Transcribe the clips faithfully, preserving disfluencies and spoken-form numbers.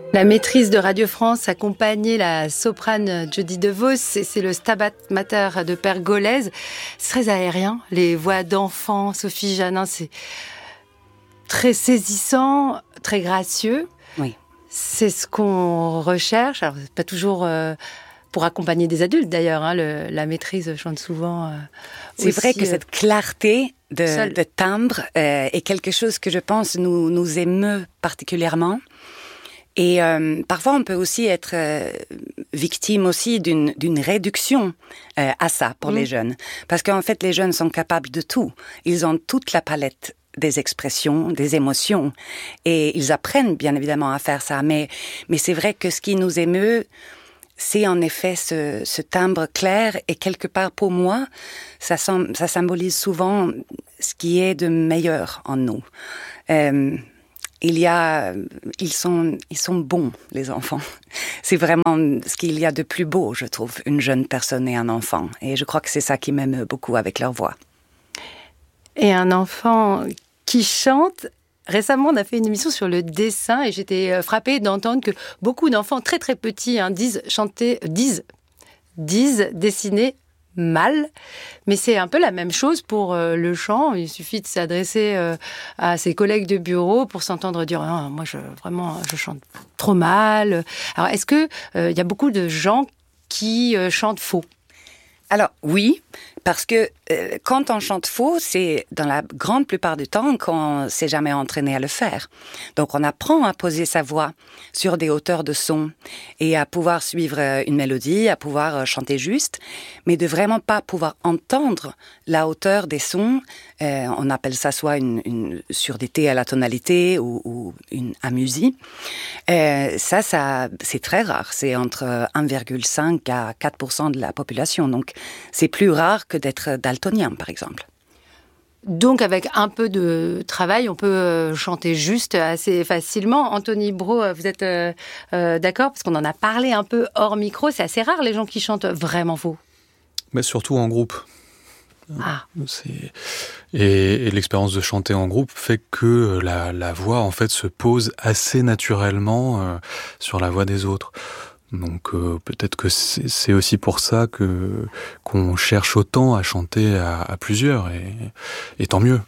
La maîtrise de Radio France accompagnait la soprane Jody DeVos, c'est, c'est le Stabat Mater de Pergolèse. C'est très aérien, les voix d'enfants, Sophie Janin, c'est très saisissant, très gracieux. Oui. C'est ce qu'on recherche. Alors, c'est pas toujours euh, pour accompagner des adultes d'ailleurs. Hein, le, la maîtrise chante souvent. Euh, c'est aussi, vrai que euh, cette clarté de, de timbre euh, est quelque chose que je pense nous, nous émeut particulièrement. Et euh, parfois, on peut aussi être euh, victime aussi d'une, d'une réduction euh, à ça pour mmh. les jeunes. Parce qu'en fait, les jeunes sont capables de tout. Ils ont toute la palette des expressions, des émotions. Et ils apprennent bien évidemment à faire ça. Mais, mais c'est vrai que ce qui nous émeut, c'est en effet ce, ce timbre clair. Et quelque part, pour moi, ça, ça symbolise souvent ce qui est de meilleur en nous. Euh, Il y a, ils sont, ils sont bons, les enfants. C'est vraiment ce qu'il y a de plus beau, je trouve, une jeune personne et un enfant. Et je crois que c'est ça qui m'aime beaucoup avec leur voix. Et un enfant qui chante. Récemment, on a fait une émission sur le dessin et j'étais frappée d'entendre que beaucoup d'enfants très très petits hein, disent chanter, disent, disent dessiner mal, mais c'est un peu la même chose pour euh, le chant. Il suffit de s'adresser euh, à ses collègues de bureau pour s'entendre dire ah, moi je vraiment je chante trop mal. Alors est-ce que il euh, y a beaucoup de gens qui euh, chantent faux? Alors oui, parce que euh, quand on chante faux, c'est dans la grande plupart du temps qu'on ne s'est jamais entraîné à le faire. Donc on apprend à poser sa voix sur des hauteurs de son et à pouvoir suivre une mélodie, à pouvoir chanter juste, mais de vraiment pas pouvoir entendre la hauteur des sons. Euh, on appelle ça soit une, une surdité à la tonalité ou, ou une amusie. Euh, ça, ça, c'est très rare. C'est entre un virgule cinq à quatre pour cent de la population. Donc c'est plus rare que d'être daltonien, par exemple. Donc, avec un peu de travail, on peut chanter juste assez facilement. Anthony Brault, vous êtes euh, euh, d'accord? Parce qu'on en a parlé un peu hors micro. C'est assez rare, les gens qui chantent vraiment faux. Mais surtout en groupe. Ah. C'est... Et, et l'expérience de chanter en groupe fait que la, la voix, en fait, se pose assez naturellement euh, sur la voix des autres. Donc euh, peut-être que c'est, c'est aussi pour ça que qu'on cherche autant à chanter à, à plusieurs et, et tant mieux.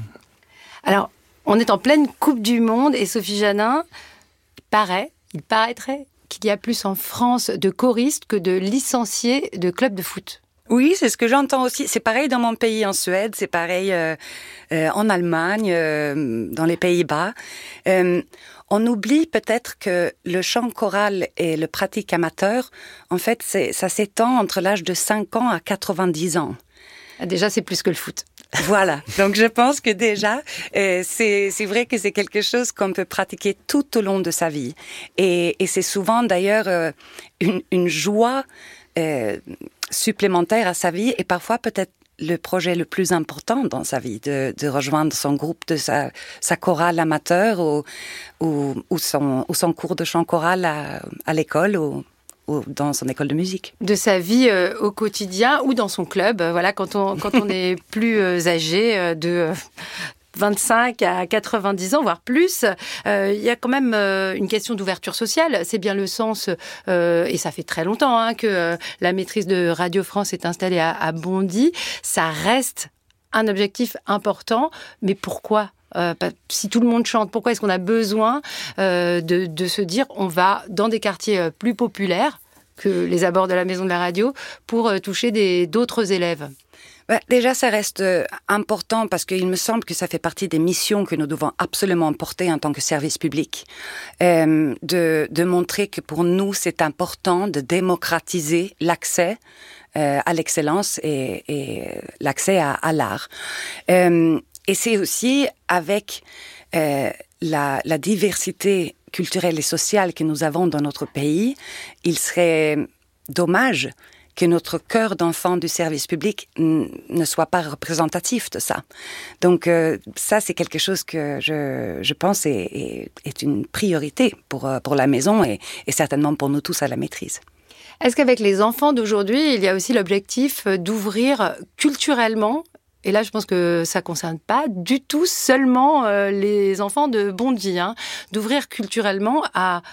Alors on est en pleine Coupe du Monde et Sophie Janin, il paraît, il paraîtrait qu'il y a plus en France de choristes que de licenciés de clubs de foot. Oui, c'est ce que j'entends aussi. C'est pareil dans mon pays, en Suède, c'est pareil euh, euh, en Allemagne, euh, dans les Pays-Bas. Euh, on oublie peut-être que le chant choral et le pratique amateur, en fait, c'est, ça s'étend entre l'âge de cinq ans à quatre-vingt-dix ans. Déjà, c'est plus que le foot. Voilà. Donc, je pense que déjà, euh, c'est, c'est vrai que c'est quelque chose qu'on peut pratiquer tout au long de sa vie. Et, et c'est souvent, d'ailleurs, euh, une, une joie euh, supplémentaire à sa vie et parfois peut-être le projet le plus important dans sa vie, de, de rejoindre son groupe, de sa, sa chorale amateur ou, ou, ou, son, ou son cours de chant choral à, à l'école ou, ou dans son école de musique. De sa vie euh, au quotidien ou dans son club, euh, voilà, quand on, quand on est plus euh, âgé euh, de... Euh, vingt-cinq à quatre-vingt-dix ans, voire plus, euh, il y a quand même euh, une question d'ouverture sociale. C'est bien le sens, euh, et ça fait très longtemps hein, que euh, la maîtrise de Radio France est installée à, à Bondy. Ça reste un objectif important, mais pourquoi ? Euh, si tout le monde chante, pourquoi est-ce qu'on a besoin euh, de, de se dire on va dans des quartiers plus populaires que les abords de la maison de la radio pour euh, toucher des, d'autres élèves ? Ben, déjà, ça reste important parce qu'il me semble que ça fait partie des missions que nous devons absolument porter en tant que service public. Euh, de, de montrer que pour nous, c'est important de démocratiser l'accès euh, à l'excellence et, et l'accès à, à l'art. Euh, et c'est aussi avec euh, la, la diversité culturelle et sociale que nous avons dans notre pays, il serait dommage que notre cœur d'enfant du service public n- ne soit pas représentatif de ça. Donc euh, ça, c'est quelque chose que je, je pense est, est, est une priorité pour, pour la maison et, et certainement pour nous tous à la maîtrise. Est-ce qu'avec les enfants d'aujourd'hui, il y a aussi l'objectif d'ouvrir culturellement, et là je pense que ça ne concerne pas du tout seulement euh, les enfants de Bondy, hein, d'ouvrir culturellement à...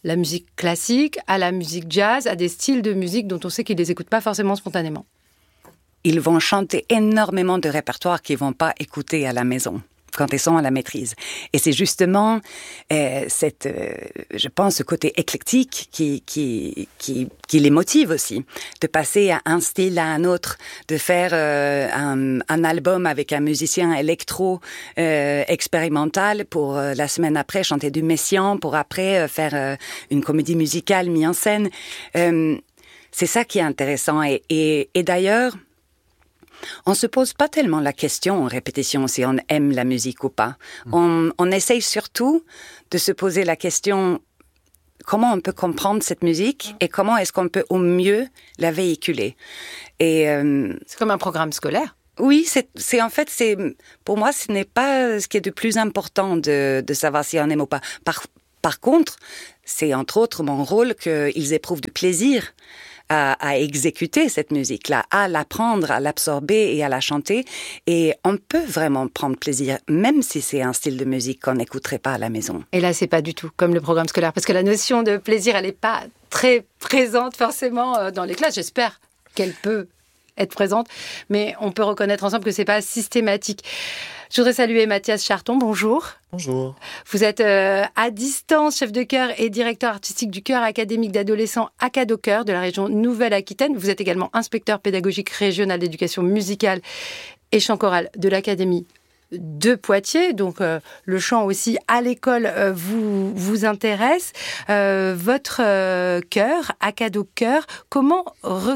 la musique classique, à la musique jazz, à des styles de musique dont on sait qu'ils ne les écoutent pas forcément spontanément. Ils vont chanter énormément de répertoires qu'ils ne vont pas écouter à la maison quand ils sont à la maîtrise. Et c'est justement euh, cette, euh, je pense, ce côté éclectique qui, qui, qui, qui les motive aussi, de passer à un style à un autre, de faire euh, un, un album avec un musicien électro euh, expérimental pour euh, la semaine après chanter du Messiaen, pour après euh, faire euh, une comédie musicale mise en scène. Euh, c'est ça qui est intéressant. Et, et, et d'ailleurs, on se pose pas tellement la question en répétition si on aime la musique ou pas. Mmh. On, on essaye surtout de se poser la question comment on peut comprendre cette musique et comment est-ce qu'on peut au mieux la véhiculer. Et euh, c'est comme un programme scolaire. Oui, c'est, c'est en fait, c'est pour moi, ce n'est pas ce qui est de plus important de, de savoir si on aime ou pas. Par, par contre, c'est entre autres mon rôle qu'ils éprouvent du plaisir À, à exécuter cette musique-là, à l'apprendre, à l'absorber et à la chanter. Et on peut vraiment prendre plaisir, même si c'est un style de musique qu'on n'écouterait pas à la maison. Et là, c'est pas du tout comme le programme scolaire, parce que la notion de plaisir, elle n'est pas très présente forcément dans les classes. J'espère qu'elle peut être présente, mais on peut reconnaître ensemble que c'est pas systématique. Je voudrais saluer Mathias Charton, bonjour. Bonjour. Vous êtes euh, à distance chef de chœur et directeur artistique du chœur académique d'adolescents Acado-Chœur de la région Nouvelle-Aquitaine. Vous êtes également inspecteur pédagogique régional d'éducation musicale et chant choral de l'Académie de Poitiers, donc euh, le chant aussi à l'école euh, vous, vous intéresse. Euh, votre euh, chœur, Acado-Chœur, comment recrute-t-il ?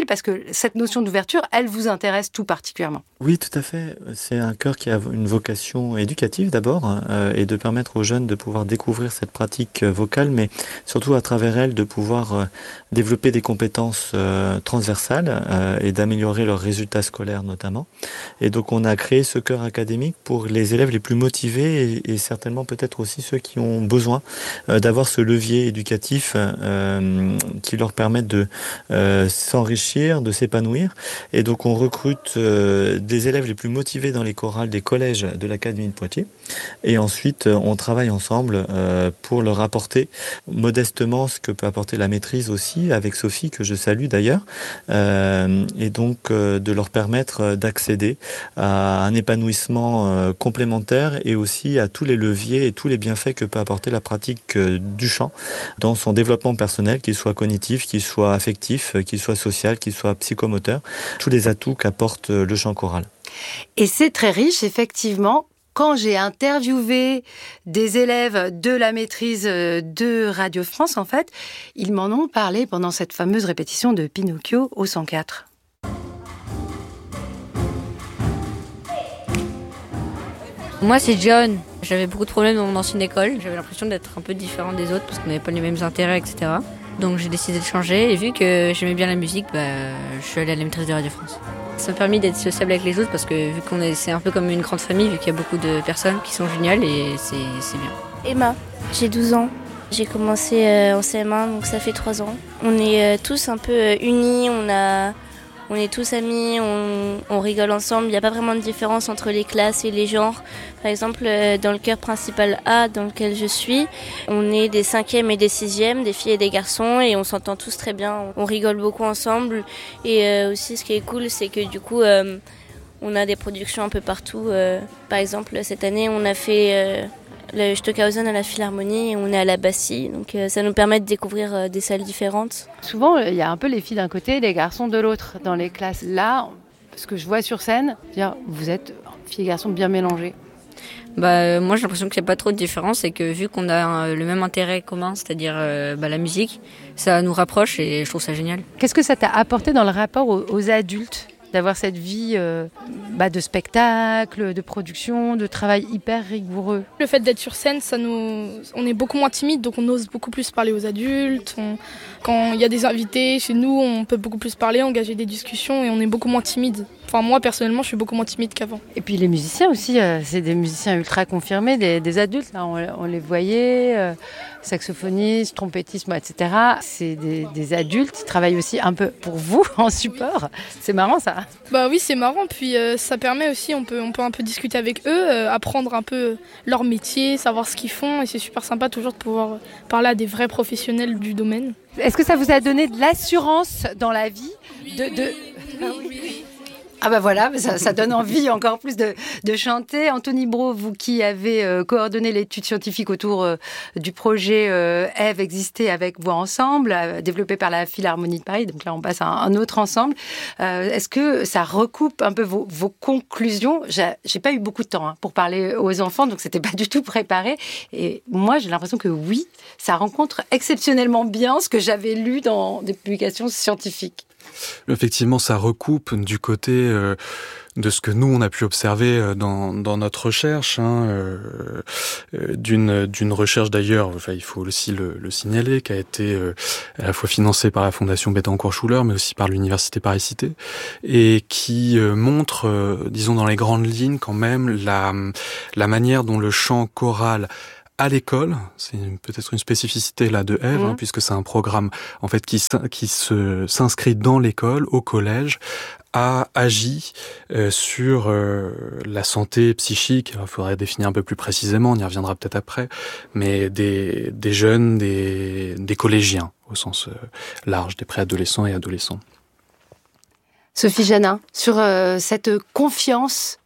Parce que cette notion d'ouverture, elle vous intéresse tout particulièrement. Oui, tout à fait. C'est un chœur qui a une vocation éducative d'abord, euh, et de permettre aux jeunes de pouvoir découvrir cette pratique vocale, mais surtout à travers elle de pouvoir euh, développer des compétences euh, transversales euh, et d'améliorer leurs résultats scolaires notamment. Et donc on a créé ce chœur académique pour les élèves les plus motivés et, et certainement peut-être aussi ceux qui ont besoin euh, d'avoir ce levier éducatif euh, qui leur permette de euh, s'enrichir, de s'épanouir. Et donc on recrute euh, des élèves les plus motivés dans les chorales des collèges de l'Académie de Poitiers. Et ensuite, on travaille ensemble euh, pour leur apporter modestement ce que peut apporter la maîtrise aussi, avec Sophie, que je salue d'ailleurs, euh, et donc euh, de leur permettre d'accéder à un épanouissement euh, complémentaire et aussi à tous les leviers et tous les bienfaits que peut apporter la pratique euh, du chant dans son développement personnel, qu'il soit cognitif, qu'il soit affectif, qu'il soit social, qu'il soit psychomoteur, tous les atouts qu'apporte le chant choral. Et c'est très riche, effectivement. Quand j'ai interviewé des élèves de la maîtrise de Radio France, en fait, ils m'en ont parlé pendant cette fameuse répétition de Pinocchio au cent quatre. Moi, c'est John. J'avais beaucoup de problèmes dans mon ancienne école. J'avais l'impression d'être un peu différent des autres parce qu'on n'avait pas les mêmes intérêts, et cetera. Donc j'ai décidé de changer et vu que j'aimais bien la musique, bah, je suis allée à la maîtrise de Radio France. Ça m'a permis d'être sociable avec les autres parce que vu qu'on est, c'est un peu comme une grande famille, vu qu'il y a beaucoup de personnes qui sont géniales et c'est, c'est bien. Emma, j'ai douze ans. J'ai commencé euh, en C M un, donc ça fait trois ans. On est euh, tous un peu euh, unis, on, a, on est tous amis, on, on rigole ensemble. Il n'y a pas vraiment de différence entre les classes et les genres. Par exemple, euh, dans le chœur principal A, dans lequel je suis, on est des cinquièmes et des sixièmes, des filles et des garçons, et on s'entend tous très bien. On rigole beaucoup ensemble. Et euh, aussi, ce qui est cool, c'est que du coup, euh, on a des productions un peu partout. Euh, par exemple, cette année, on a fait... Euh, le Stockhausen à la Philharmonie et on est à la Bastille, donc euh, ça nous permet de découvrir euh, des salles différentes. Souvent, il y a un peu les filles d'un côté et les garçons de l'autre dans les classes. Là, ce que je vois sur scène, dire, vous êtes filles et garçons bien mélangés. Bah, euh, moi, j'ai l'impression qu'il n'y a pas trop de différence et que vu qu'on a euh, le même intérêt commun, c'est-à-dire euh, bah, la musique, ça nous rapproche et je trouve ça génial. Qu'est-ce que ça t'a apporté dans le rapport aux, aux adultes ? D'avoir cette vie euh, bah, de spectacle, de production, de travail hyper rigoureux. Le fait d'être sur scène, ça nous, on est beaucoup moins timide, donc on ose beaucoup plus parler aux adultes. On, quand il y a des invités chez nous, on peut beaucoup plus parler, engager des discussions et on est beaucoup moins timide. Enfin, moi, personnellement, je suis beaucoup moins timide qu'avant. Et puis les musiciens aussi, euh, c'est des musiciens ultra confirmés, des, des adultes, là, on, on les voyait, euh, saxophonistes, trompettistes, et cetera. C'est des, des adultes qui travaillent aussi un peu pour vous en support. C'est marrant ça. Bah oui, c'est marrant. Puis euh, ça permet aussi, on peut, on peut un peu discuter avec eux, euh, apprendre un peu leur métier, savoir ce qu'ils font. Et c'est super sympa toujours de pouvoir parler à des vrais professionnels du domaine. Est-ce que ça vous a donné de l'assurance dans la vie de, de... Ah oui. Ah bah voilà, ça, ça donne envie encore plus de, de chanter. Anthony Brault, vous qui avez euh, coordonné l'étude scientifique autour euh, du projet euh, Eve Exister avec Voix Ensemble, euh, développé par la Philharmonie de Paris, donc là on passe à un, un autre ensemble. Euh, est-ce que ça recoupe un peu vos, vos conclusions ? J'ai, j'ai pas eu beaucoup de temps hein, pour parler aux enfants, donc c'était pas du tout préparé. Et moi j'ai l'impression que oui, ça rencontre exceptionnellement bien ce que j'avais lu dans des publications scientifiques. Effectivement, ça recoupe du côté euh, de ce que nous, on a pu observer dans, dans notre recherche, hein, euh, d'une, d'une recherche d'ailleurs, enfin, il faut aussi le, le signaler, qui a été euh, à la fois financée par la Fondation Bettencourt-Schuller, mais aussi par l'Université Paris-Cité, et qui euh, montre, euh, disons dans les grandes lignes quand même, la, la manière dont le chant choral à l'école, c'est peut-être une spécificité là de Eve, mmh. hein, puisque c'est un programme en fait qui, qui se, s'inscrit dans l'école, au collège, a agi euh, sur euh, la santé psychique. Il faudrait définir un peu plus précisément, on y reviendra peut-être après, mais des, des jeunes, des, des collégiens au sens euh, large, des préadolescents et adolescents. Sophie Janin, sur euh, cette confiance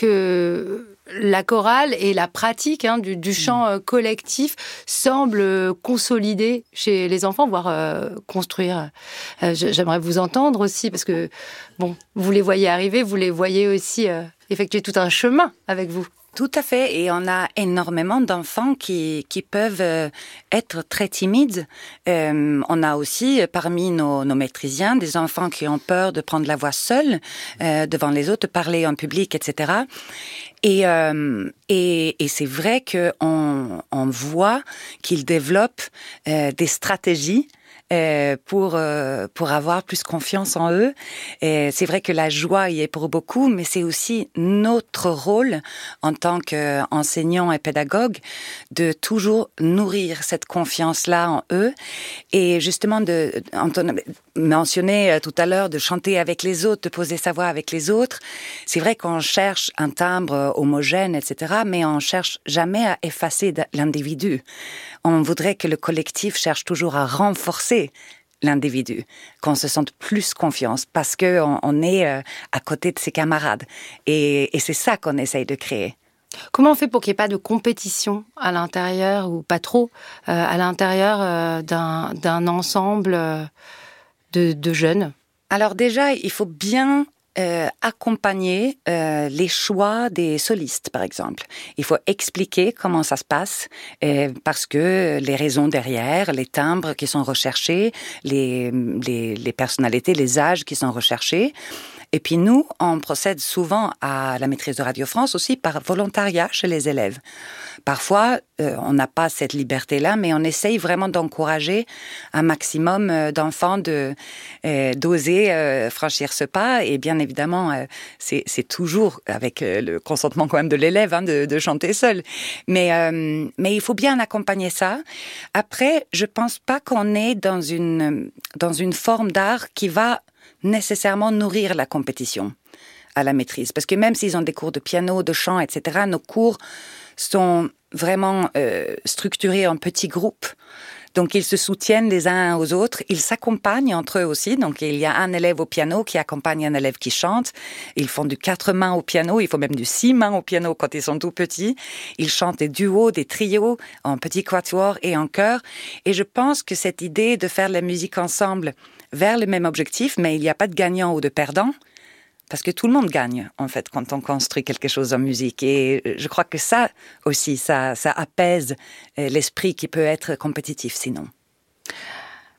que la chorale et la pratique hein, du, du chant euh, collectif semblent euh, consolider chez les enfants, voire euh, construire. Euh, j'aimerais vous entendre aussi, parce que bon, vous les voyez arriver, vous les voyez aussi euh, effectuer tout un chemin avec vous. Tout à fait, et on a énormément d'enfants qui qui peuvent euh, être très timides. Euh, on a aussi parmi nos, nos maîtrisiens des enfants qui ont peur de prendre la voix seuls euh, devant les autres, de parler en public, et cetera. Et, euh, et, et c'est vrai qu'on on voit qu'ils développent euh, des stratégies Euh, pour euh, pour avoir plus confiance en eux. Et c'est vrai que la joie y est pour beaucoup, mais c'est aussi notre rôle en tant qu'enseignant et pédagogue de toujours nourrir cette confiance-là en eux. Et justement, de, Antoine mentionnait tout à l'heure de chanter avec les autres, de poser sa voix avec les autres. C'est vrai qu'on cherche un timbre homogène, et cetera, mais on cherche jamais à effacer l'individu. On voudrait que le collectif cherche toujours à renforcer l'individu, qu'on se sente plus confiance parce qu'on on est à côté de ses camarades. Et, et c'est ça qu'on essaye de créer. Comment on fait pour qu'il n'y ait pas de compétition à l'intérieur, ou pas trop, euh, à l'intérieur euh, d'un, d'un ensemble euh, de, de jeunes ? Alors déjà, il faut bien Euh, accompagner euh, les choix des solistes, par exemple. Il faut expliquer comment ça se passe, euh, parce que les raisons derrière, les timbres qui sont recherchés, les, les, les personnalités, les âges qui sont recherchés. Et puis nous, on procède souvent à la maîtrise de Radio France aussi par volontariat chez les élèves. Parfois, euh, on n'a pas cette liberté-là, mais on essaye vraiment d'encourager un maximum euh, d'enfants de, euh, d'oser euh, franchir ce pas. Et bien évidemment, euh, c'est, c'est toujours avec euh, le consentement quand même de l'élève hein, de, de chanter seul. Mais, euh, mais il faut bien accompagner ça. Après, je pense pas qu'on est dans une, dans une forme d'art qui va nécessairement nourrir la compétition à la maîtrise. Parce que même s'ils ont des cours de piano, de chant, et cetera, nos cours sont vraiment euh, structurés en petits groupes. Donc, ils se soutiennent les uns aux autres. Ils s'accompagnent entre eux aussi. Donc, il y a un élève au piano qui accompagne un élève qui chante. Ils font du quatre mains au piano. Il faut même du six mains au piano quand ils sont tout petits. Ils chantent des duos, des trios, en petits quatuors et en chœur. Et je pense que cette idée de faire la musique ensemble vers le même objectif, mais il n'y a pas de gagnant ou de perdant, parce que tout le monde gagne, en fait, quand on construit quelque chose en musique. Et je crois que ça aussi, ça, ça apaise l'esprit qui peut être compétitif sinon.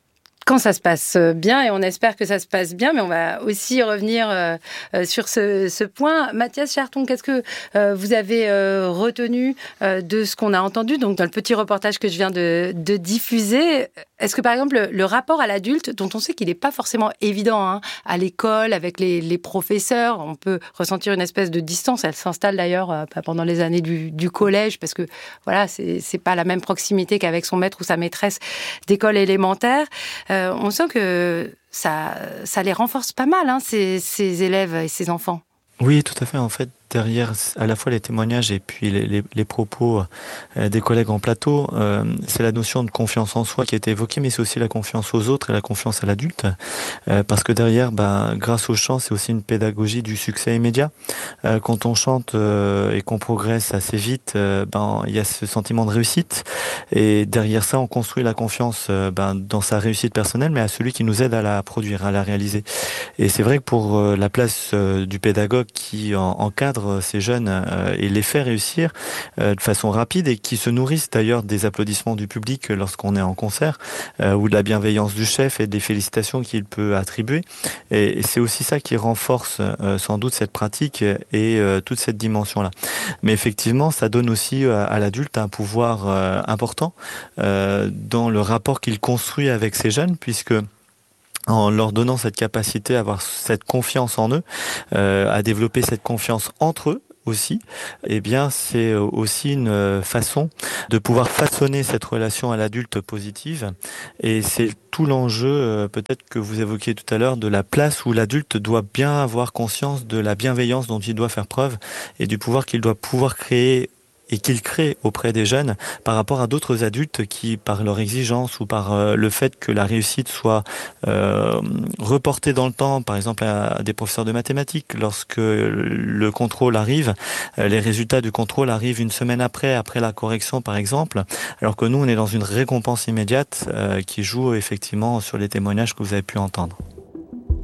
quand ça se passe bien, et on espère que ça se passe bien, mais on va aussi revenir euh, sur ce, ce point. Mathias Cherton, qu'est-ce que euh, vous avez euh, retenu euh, de ce qu'on a entendu donc dans le petit reportage que je viens de, de diffuser? Est-ce que par exemple le, le rapport à l'adulte, dont on sait qu'il n'est pas forcément évident hein, à l'école, avec les, les professeurs, on peut ressentir une espèce de distance, elle s'installe d'ailleurs euh, pendant les années du, du collège, parce que voilà, c'est, c'est pas la même proximité qu'avec son maître ou sa maîtresse d'école élémentaire. Euh, on sent que ça, ça les renforce pas mal, hein, ces, ces élèves et ces enfants. Oui, tout à fait. En fait, derrière à la fois les témoignages et puis les, les, les propos euh, des collègues en plateau, euh, c'est la notion de confiance en soi qui a été évoquée, mais c'est aussi la confiance aux autres et la confiance à l'adulte. Euh, parce que derrière, bah, grâce au chant, c'est aussi une pédagogie du succès immédiat. Euh, quand on chante euh, et qu'on progresse assez vite, euh, ben, il y a ce sentiment de réussite. Et derrière ça, on construit la confiance euh, ben, dans sa réussite personnelle, mais à celui qui nous aide à la produire, à la réaliser. Et c'est vrai que pour euh, la place euh, du pédagogue qui en, encadre ces jeunes euh, et les fait réussir euh, de façon rapide et qui se nourrissent d'ailleurs des applaudissements du public lorsqu'on est en concert euh, ou de la bienveillance du chef et des félicitations qu'il peut attribuer. Et, et c'est aussi ça qui renforce euh, sans doute cette pratique et euh, toute cette dimension-là. Mais effectivement, ça donne aussi euh, à l'adulte un pouvoir euh, important euh, dans le rapport qu'il construit avec ces jeunes, puisque en leur donnant cette capacité à avoir cette confiance en eux, euh, à développer cette confiance entre eux aussi, eh bien c'est aussi une façon de pouvoir façonner cette relation à l'adulte positive. Et c'est tout l'enjeu, peut-être que vous évoquiez tout à l'heure, de la place où l'adulte doit bien avoir conscience de la bienveillance dont il doit faire preuve et du pouvoir qu'il doit pouvoir créer et qu'il crée auprès des jeunes par rapport à d'autres adultes qui, par leur exigence ou par euh, le fait que la réussite soit euh, reportée dans le temps, par exemple à des professeurs de mathématiques, lorsque le contrôle arrive, euh, les résultats du contrôle arrivent une semaine après, après la correction par exemple, alors que nous on est dans une récompense immédiate euh, qui joue effectivement sur les témoignages que vous avez pu entendre.